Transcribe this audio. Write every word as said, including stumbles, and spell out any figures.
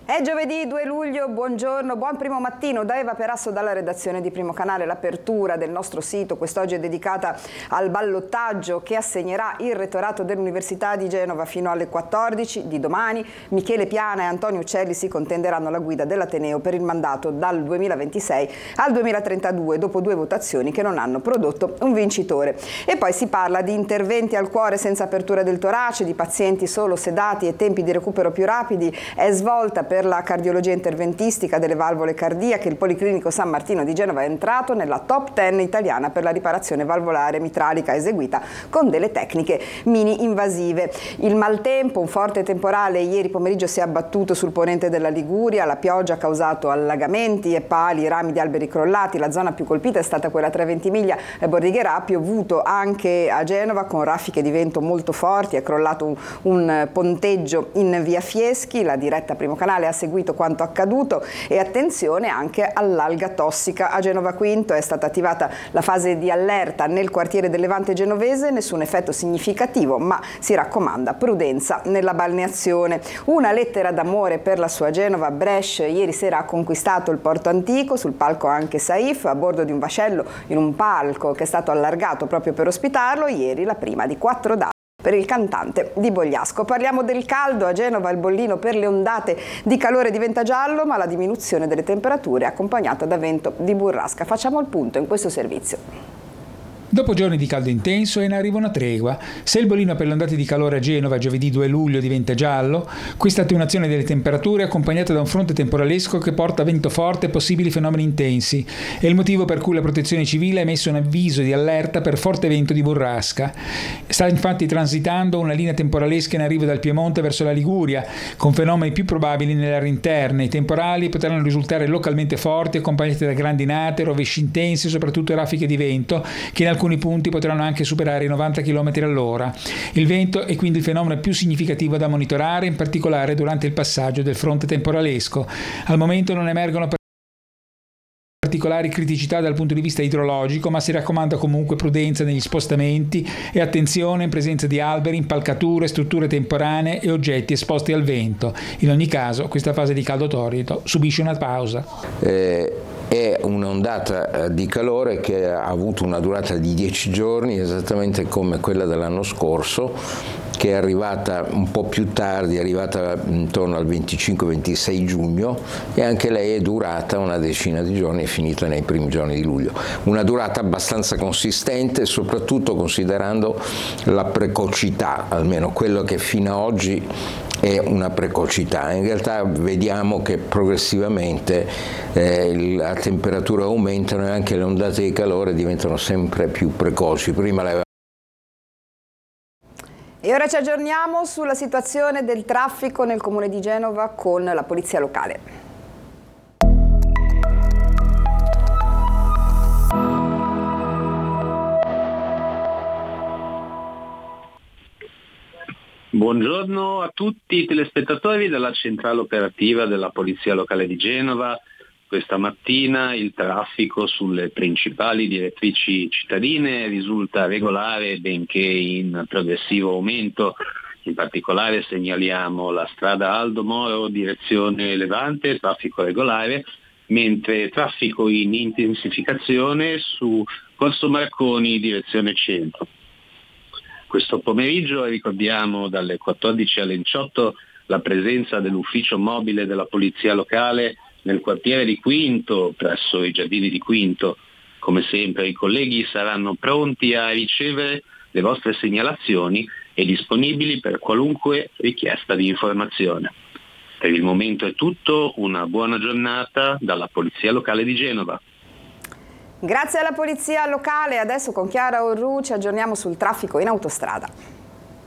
È giovedì due luglio, buongiorno, buon primo mattino da Eva Perasso dalla redazione di Primo Canale. L'apertura del nostro sito quest'oggi è dedicata al ballottaggio che assegnerà il rettorato dell'Università di Genova fino alle quattordici di domani. Michele Piana e Antonio Uccelli si contenderanno la guida dell'Ateneo per il mandato dal duemilaventisei al duemilatrentadue, dopo due votazioni che non hanno prodotto un vincitore. E poi si parla di interventi al cuore senza apertura del torace, di pazienti solo sedati e tempi di recupero più rapidi. È svolta per la cardiologia interventistica delle valvole cardiache. Il Policlinico San Martino di Genova è entrato nella top dieci italiana per la riparazione valvolare mitralica eseguita con delle tecniche mini invasive. Il maltempo, un forte temporale ieri pomeriggio si è abbattuto sul ponente della Liguria. La pioggia ha causato allagamenti e pali, rami di alberi crollati. La zona più colpita è stata quella tra Ventimiglia e Bordigherà. Ha piovuto anche a Genova con raffiche di vento molto forti. È crollato un, un ponteggio in via Fieschi. La diretta Primo Canale ha seguito quanto accaduto e attenzione anche all'alga tossica. A Genova Quinto è stata attivata la fase di allerta nel quartiere del Levante genovese, nessun effetto significativo, ma si raccomanda prudenza nella balneazione. Una lettera d'amore per la sua Genova. Brescia ieri sera ha conquistato il porto antico, sul palco anche Saif, a bordo di un vascello in un palco che è stato allargato proprio per ospitarlo. Ieri la prima di quattro date per il cantante di Bogliasco. Parliamo del caldo. A Genova il bollino per le ondate di calore diventa giallo, ma la diminuzione delle temperature è accompagnata da vento di burrasca. Facciamo il punto in questo servizio. Dopo giorni di caldo intenso è in arrivo una tregua. Se il bollino per le ondate di calore a Genova giovedì due luglio diventa giallo, questa attenuazione delle temperature è accompagnata da un fronte temporalesco che porta vento forte e possibili fenomeni intensi. È il motivo per cui la Protezione Civile ha emesso un avviso di allerta per forte vento di burrasca. Sta infatti transitando una linea temporalesca in arrivo dal Piemonte verso la Liguria, con fenomeni più probabili nelle aree interne. I temporali potranno risultare localmente forti, accompagnati da grandinate, rovesci intensi e soprattutto raffiche di vento, che in alcuni punti potranno anche superare i novanta chilometri all'ora. Il vento è quindi il fenomeno più significativo da monitorare, in particolare durante il passaggio del fronte temporalesco. Al momento non emergono particolari criticità dal punto di vista idrologico, ma si raccomanda comunque prudenza negli spostamenti e attenzione in presenza di alberi, impalcature, strutture temporanee e oggetti esposti al vento. In ogni caso, questa fase di caldo torrido subisce una pausa. Eh... È un'ondata di calore che ha avuto una durata di dieci giorni, esattamente come quella dell'anno scorso, che è arrivata un po' più tardi, è arrivata intorno al venticinque ventisei giugno, e anche lei è durata una decina di giorni, è finita nei primi giorni di luglio. Una durata abbastanza consistente, soprattutto considerando la precocità, almeno quello che fino ad oggi è una precocità. In realtà vediamo che progressivamente eh, la temperatura aumentano e anche le ondate di calore diventano sempre più precoci. Prima le E ora ci aggiorniamo sulla situazione del traffico nel comune di Genova con la polizia locale. Buongiorno a tutti i telespettatori della centrale operativa della Polizia Locale di Genova. Questa mattina il traffico sulle principali direttrici cittadine risulta regolare, benché in progressivo aumento. In particolare segnaliamo la strada Aldo Moro direzione Levante, traffico regolare, mentre traffico in intensificazione su Corso Marconi direzione centro. Questo pomeriggio ricordiamo dalle quattordici alle diciotto la presenza dell'ufficio mobile della Polizia Locale nel quartiere di Quinto, presso i giardini di Quinto. Come sempre i colleghi saranno pronti a ricevere le vostre segnalazioni e disponibili per qualunque richiesta di informazione. Per il momento è tutto, una buona giornata dalla Polizia Locale di Genova. Grazie alla Polizia Locale. Adesso con Chiara Orru ci aggiorniamo sul traffico in autostrada.